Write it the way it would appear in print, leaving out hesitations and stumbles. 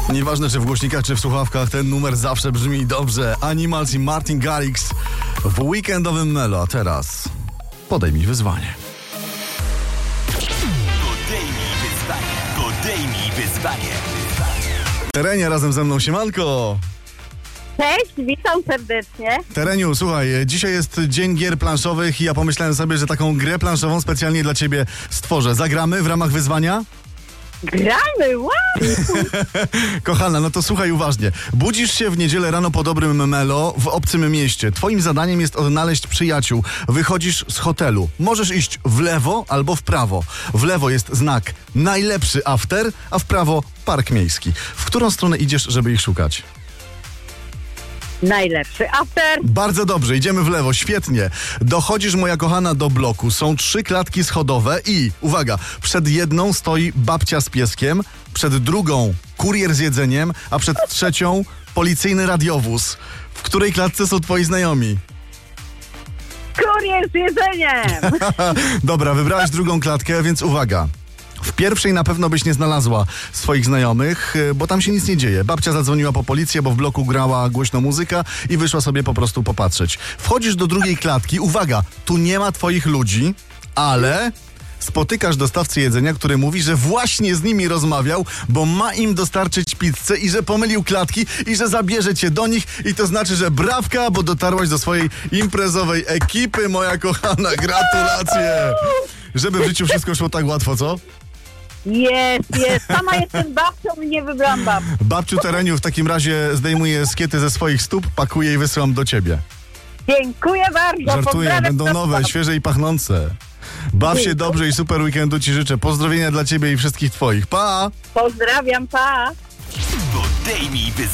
Nieważne czy w głośnikach, czy w słuchawkach, ten numer zawsze brzmi dobrze. Animals i Martin Garrix w weekendowym Melo. A teraz podejmij wyzwanie. Podejmij wyzwanie. Terenie razem ze mną, siemanko. Cześć, witam serdecznie. Tereniu, słuchaj, dzisiaj jest dzień gier planszowych i ja pomyślałem sobie, że taką grę planszową specjalnie dla ciebie stworzę. Zagramy w ramach wyzwania? Gramy, wow! Kochana, no to słuchaj uważnie. Budzisz się w niedzielę rano po dobrym Melo w obcym mieście. Twoim zadaniem jest odnaleźć przyjaciół. Wychodzisz z hotelu. Możesz iść w lewo albo w prawo. W lewo jest znak najlepszy after, a w prawo park miejski. W którą stronę idziesz, żeby ich szukać? Najlepszy after. Bardzo dobrze, idziemy w lewo, świetnie. Dochodzisz, moja kochana, do bloku. Są 3 klatki schodowe i, uwaga, przed jedną stoi babcia z pieskiem, przed drugą kurier z jedzeniem, a przed trzecią policyjny radiowóz. W której klatce są twoi znajomi? Kurier z jedzeniem. Dobra, wybrałaś drugą klatkę, więc uwaga. W pierwszej na pewno byś nie znalazła swoich znajomych, bo tam się nic nie dzieje. Babcia zadzwoniła po policję, bo w bloku grała głośno muzyka i wyszła sobie po prostu popatrzeć. Wchodzisz do drugiej klatki, uwaga, tu nie ma twoich ludzi, ale spotykasz dostawcę jedzenia, który mówi, że właśnie z nimi rozmawiał, bo ma im dostarczyć pizzę i że pomylił klatki i że zabierze cię do nich i to znaczy, że brawka, bo dotarłaś do swojej imprezowej ekipy, moja kochana, gratulacje! Żeby w życiu wszystko szło tak łatwo, co? Jest. Sama jestem babcią i nie wybrałam babci. Babciu Tereniu, w takim razie zdejmuję skiety ze swoich stóp, pakuję i wysyłam do ciebie. Dziękuję bardzo. Żartuję, Pozdrawiam będą was nowe, bardzo. świeże i pachnące. Baw się dobrze i super weekendu ci życzę. Pozdrowienia dla ciebie i wszystkich twoich. Pa! Pozdrawiam, pa. Podejmij wyzwanie.